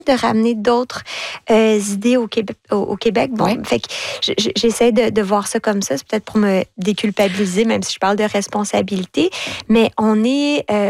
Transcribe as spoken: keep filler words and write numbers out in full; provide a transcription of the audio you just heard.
de ramener d'autres euh, idées au Québec. Au, au Québec. Bon, Ouais. fait que j'essaie de, de voir ça comme ça. C'est peut-être pour me déculpabiliser, même si je parle de responsabilité. Mais on est... Euh,